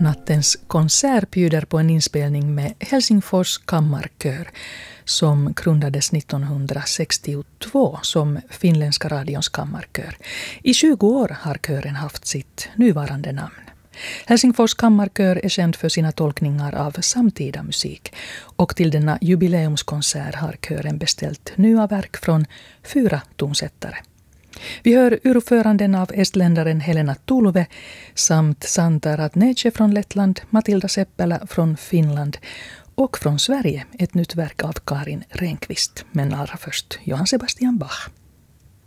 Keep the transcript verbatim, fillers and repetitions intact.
Nattens konsert bjuder på en inspelning med Helsingfors kammarkör som grundades nittonhundrasextiotvå som finländska radions kammarkör. I tjugo år har kören haft sitt nuvarande namn. Helsingfors kammarkör är känd för sina tolkningar av samtida musik och till denna jubileumskonsert har kören beställt nya verk från fyra tonsättare. Vi hör urföranden av estländaren Helena Tulve samt Santa Radnece från Lettland, Matilda Seppälä från Finland och från Sverige ett nytt verk av Karin Renqvist. Men allra först Johann Sebastian Bach.